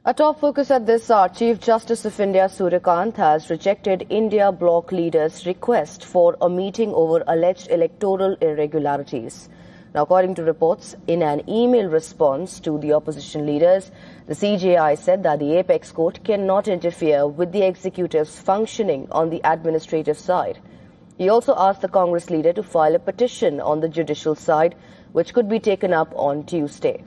A top focus at this hour, Chief Justice of India Surya Kant has rejected India bloc leaders' request for a meeting over alleged electoral irregularities. Now, according to reports, in an email response to the opposition leaders, the CJI said that the apex court cannot interfere with the executive's functioning on the administrative side. He also asked the Congress leader to file a petition on the judicial side, which could be taken up on Tuesday.